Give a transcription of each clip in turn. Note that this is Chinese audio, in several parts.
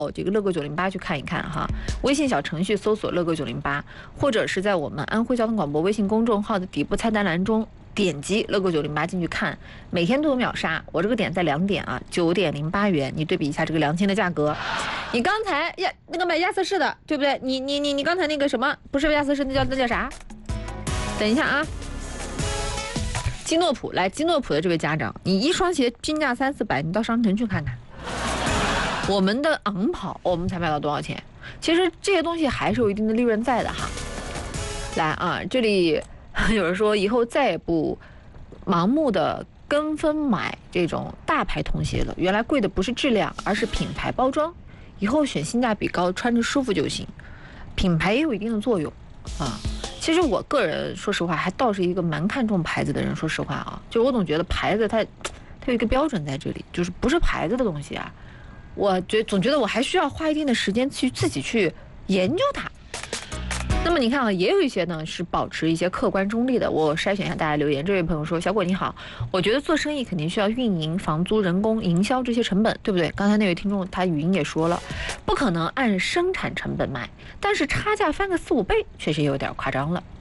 这个乐购908去看一看哈，微信小程序搜索乐购908，或者是在我们安徽交通广播微信公众号的底部菜单栏中点击乐购908进去看，每天都有秒杀。我这个点在2点啊，9.08元，你对比一下这个2000的价格。你刚才那个买亚瑟士的，对不对？你刚才那个什么不是亚瑟士，那叫啥？等一下啊。基诺普的这位家长，你一双鞋均价300-400，你到商城去看看。我们的昂跑，我们才卖到多少钱？其实这些东西还是有一定的利润在的哈。来啊，这里有人说以后再也不盲目的跟风买这种大牌童鞋了，原来贵的不是质量，而是品牌包装。以后选性价比高、穿着舒服就行，品牌也有一定的作用啊。其实我个人说实话，还倒是一个蛮看重牌子的人。说实话啊，就我总觉得牌子它有一个标准在这里，就是不是牌子的东西啊。我总觉得我还需要花一定的时间去自己去研究它。那么你看啊，也有一些呢是保持一些客观中立的。我筛选一下大家留言，这位朋友说：“小果你好，我觉得做生意肯定需要运营、房租、人工、营销这些成本，对不对？刚才那位听众他语音也说了，不可能按生产成本卖，但是差价翻个4-5倍，确实有点夸张了。”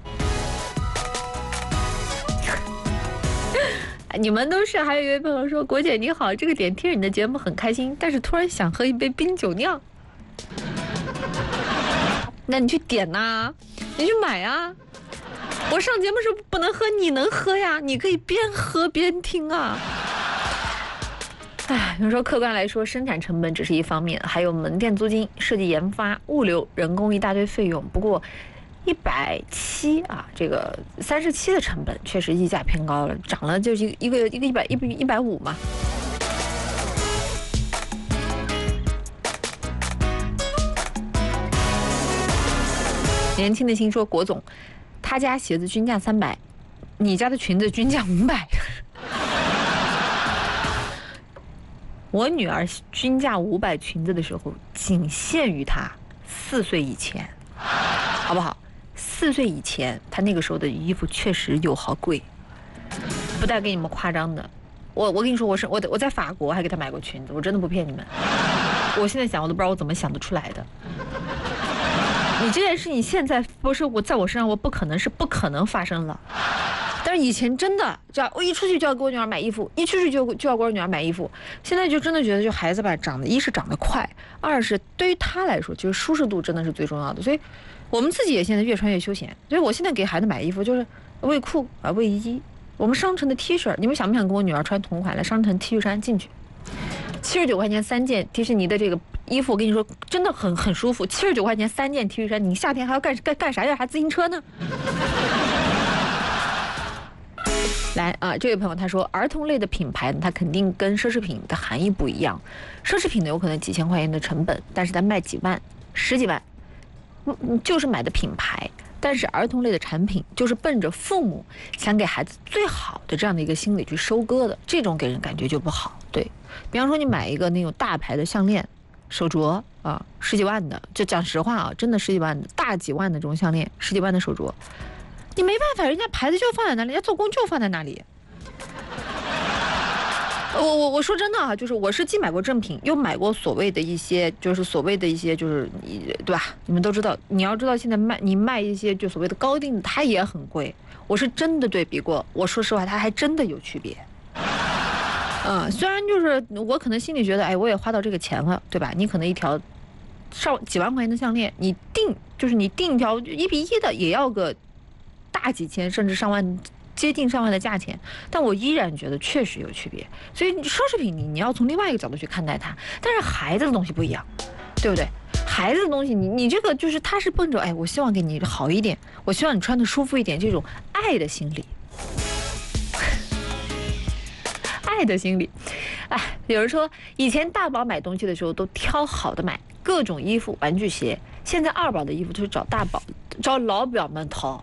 你们都是，还有一位朋友说：“果姐你好，这个点听你的节目很开心，但是突然想喝一杯冰酒酿。”那你去点呐，你去买啊！我上节目时不能喝，你能喝呀？你可以边喝边听啊。哎，有时候客观来说，生产成本只是一方面，还有门店租金、设计研发、物流、人工一大堆费用。不过170啊，这个37的成本确实溢价偏高了，涨了就是一个150嘛。年轻的心说：“果总，他家鞋子均价300，你家的裙子均价500。我女儿均价500裙子的时候，仅限于她4岁以前，好不好？4岁以前，她那个时候的衣服确实有好贵，不带给你们夸张的。我跟你说，我在法国还给她买过裙子，我真的不骗你们。我现在想，我都不知道我怎么想得出来的。你这件事情现在不是我在我身上，我不可能发生了。但是以前真的，我一出去就要给我女儿买衣服，一出去就要给我女儿买衣服。现在就真的觉得，就孩子吧，一是长得快，二是对于他来说，就是舒适度真的是最重要的。所以，我们自己也现在越穿越休闲。所以我现在给孩子买衣服就是卫裤啊、卫衣，我们商城的 T 恤，你们想不想跟我女儿穿同款来商城 T 恤衫进去？79块钱3件迪士尼的这个衣服，我跟你说真的很舒服。79块钱3件 T 恤衫，你夏天还要干啥呀？还自行车呢？来啊，这位朋友他说，儿童类的品牌它肯定跟奢侈品的含义不一样。奢侈品呢有可能几千块钱的成本，但是它卖几万、10几万，就是买的品牌。但是儿童类的产品就是奔着父母想给孩子最好的这样的一个心理去收割的，这种给人感觉就不好。对，比方说你买一个那种大牌的项链、手镯啊，10几万的，就讲实话啊，真的10几万的，大几万的这种项链，10几万的手镯，你没办法，人家牌子就放在那里，人家做工就放在那里。我说真的啊，就是我是既买过正品，又买过所谓的一些，就是对吧？你们都知道，你要知道现在你卖一些就所谓的高定的，它也很贵。我是真的对比过，我说实话，它还真的有区别。虽然就是我可能心里觉得，哎，我也花到这个钱了，对吧？你可能一条几万块钱的项链，你定一条1:1的，也要个大几千，甚至上万。接近上万的价钱，但我依然觉得确实有区别。所以奢侈品你要从另外一个角度去看待它，但是孩子的东西不一样，对不对？孩子的东西你这个就是他是奔着我希望给你好一点，我希望你穿得舒服一点，这种爱的心理。爱的心理。有人说以前大宝买东西的时候都挑好的买，各种衣服、玩具、鞋，现在二宝的衣服就是找老表们淘。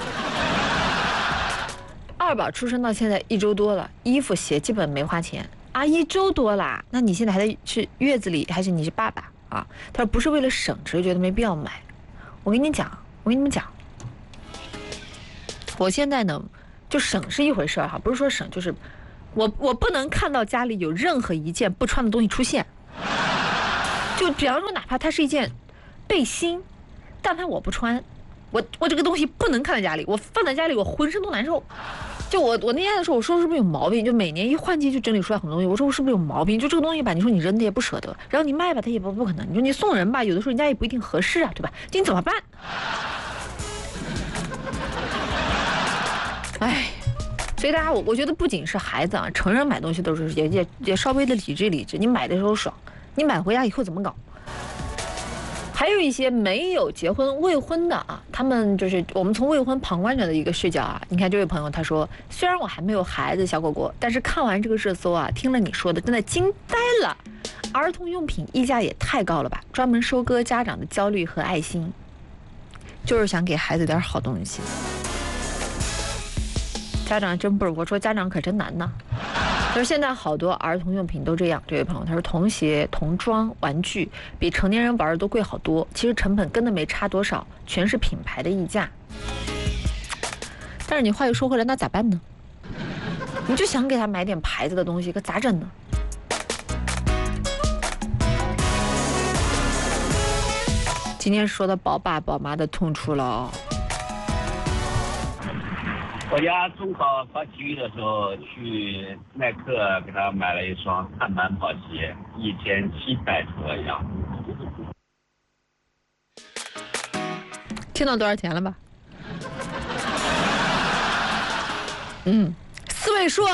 二宝出生到现在1周多了，衣服鞋基本没花钱啊，1周多啦。那你现在还在是月子里，还是你是爸爸啊？他说不是为了省，只是觉得没必要买。我跟你们讲，我现在呢，就省是一回事哈，不是说省，就是我不能看到家里有任何一件不穿的东西出现。 就比方说，哪怕它是一件背心，但凡我不穿，我这个东西不能看在家里，我放在家里我浑身都难受。就我那天的时候，我说是不是有毛病？就每年一换季就整理出来很多东西，我说我是不是有毛病？就这个东西吧，你说你扔的也不舍得，然后你卖吧，它也不可能。你说你送人吧，有的时候人家也不一定合适啊，对吧？你怎么办？哎，所以大家我觉得不仅是孩子啊，成人买东西都是也稍微的理智理智。你买的时候爽，你买回家以后怎么搞？还有一些没有结婚未婚的啊，他们就是我们从未婚旁观者的一个视角啊。你看这位朋友他说，虽然我还没有孩子，小果果，但是看完这个热搜啊，听了你说的，真的惊呆了。儿童用品溢价也太高了吧，专门收割家长的焦虑和爱心，就是想给孩子点好东西。家长真不是，我说家长可真难呐。就是现在好多儿童用品都这样，这位朋友他说童鞋、童装、玩具比成年人玩的都贵好多，其实成本跟的没差多少，全是品牌的溢价。但是你话又说回来，那咋办呢？你就想给他买点牌子的东西，可咋整呢？今天说的宝爸宝妈的痛处了哦。 我家中考考体育的时候，去耐克给他买了一双碳板跑鞋，1700多样。 听到多少钱了吧？4位数，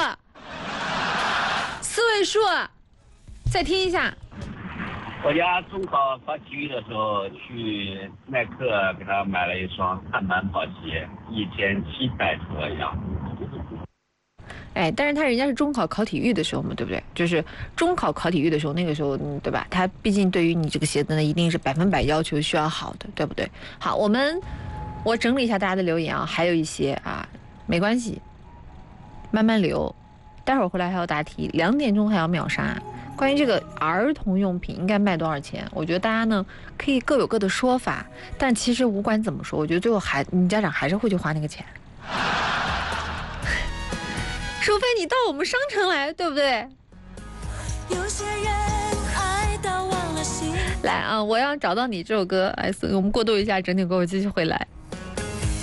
再听一下。 我家中考考体育的时候，去耐克给他买了一双碳板跑鞋，1700多样。 哎，但是人家是中考考体育的时候嘛，对不对？就是中考考体育的时候，那个时候，对吧？他毕竟对于你这个鞋子呢，一定是100%要求需要好的，对不对？好，我整理一下大家的留言啊，还有一些啊，没关系，慢慢留。待会儿回来还要答题，2点钟还要秒杀。关于这个儿童用品应该卖多少钱，我觉得大家呢可以各有各的说法，但其实无管怎么说，我觉得最后你家长还是会去花那个钱，除非你到我们商城来，对不对？有些人爱到忘了心。来啊，我要找到你这首歌，我们过渡一下整点歌，我继续回来。